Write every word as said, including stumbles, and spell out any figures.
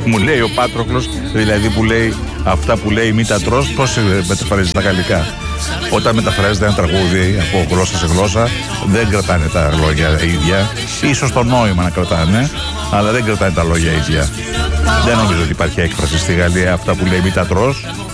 Μου λέει ο Πάτροκλος, δηλαδή που λέει αυτά που λέει μη τα τρως, πώς μεταφράζει στα γαλλικά. Όταν μεταφράζεται ένα τραγούδι από γλώσσα σε γλώσσα, δεν κρατάνε τα λόγια ίδια. Ίσως το νόημα να κρατάνε, αλλά δεν κρατάνε τα λόγια ίδια. Δεν νομίζω ότι υπάρχει έκφραση στη Γαλλία αυτά που λέει μη τα τρως.